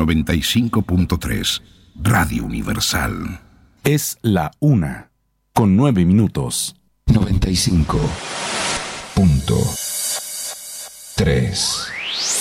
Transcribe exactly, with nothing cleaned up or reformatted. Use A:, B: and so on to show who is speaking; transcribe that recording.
A: noventa y cinco punto tres, Radio Universal.
B: Es la una, con nueve minutos.
C: noventa y cinco punto tres.